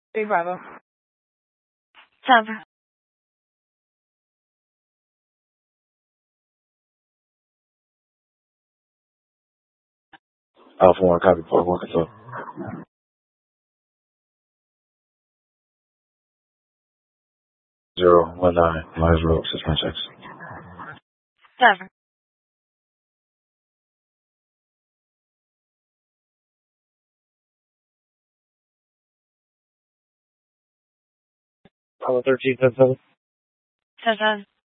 Big Bravo. 7. Alpha 1, copy, Port 1, control. 019, Myers Road, 616. 7. Bravo 13, 10-7. 7.